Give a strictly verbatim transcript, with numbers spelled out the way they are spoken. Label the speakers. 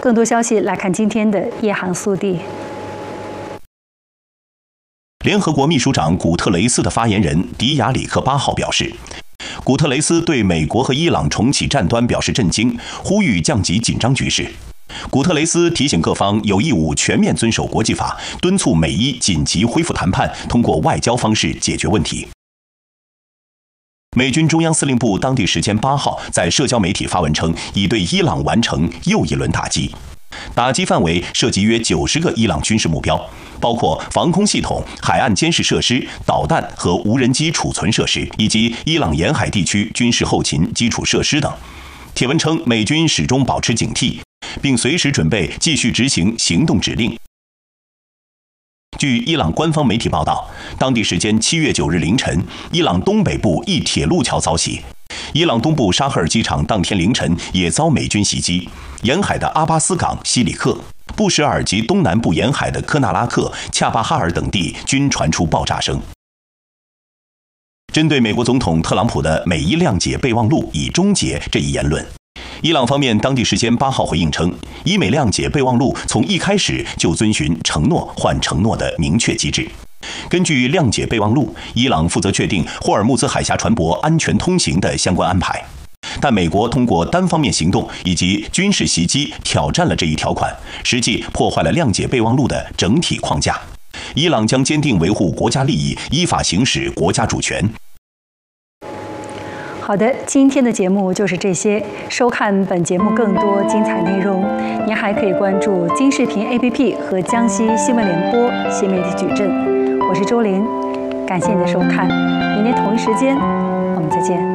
Speaker 1: 更多消息来看今天的夜航速递。
Speaker 2: 联合国秘书长古特雷斯的发言人迪亚里克八号表示，古特雷斯对美国和伊朗重启战端表示震惊，呼吁降级紧张局势。古特雷斯提醒各方有义务全面遵守国际法，敦促美伊紧急恢复谈判，通过外交方式解决问题。美军中央司令部当地时间八号在社交媒体发文称，已对伊朗完成又一轮打击，打击范围涉及约九十个伊朗军事目标，包括防空系统、海岸监视设施、导弹和无人机储存设施，以及伊朗沿海地区军事后勤基础设施等。帖文称，美军始终保持警惕，并随时准备继续执行行动指令。据伊朗官方媒体报道，当地时间七月九日凌晨，伊朗东北部一铁路桥遭袭。伊朗东部沙赫尔机场当天凌晨也遭美军袭击，沿海的阿巴斯港、西里克、布什尔及东南部沿海的科纳拉克、恰巴哈尔等地均传出爆炸声。针对美国总统特朗普的美伊谅解备忘录已终结这一言论，伊朗方面当地时间八号回应称，伊美谅解备忘录从一开始就遵循承诺换承诺的明确机制。根据谅解备忘录，伊朗负责确定霍尔木兹海峡船舶安全通行的相关安排，但美国通过单方面行动以及军事袭击挑战了这一条款，实际破坏了谅解备忘录的整体框架。伊朗将坚定维护国家利益，依法行使国家主权。
Speaker 1: 好的，今天的节目就是这些。收看本节目更多精彩内容，您还可以关注金视频 A P P 和江西新闻联播新媒体矩阵。我是周玲，感谢你的收看，明天同一时间我们再见。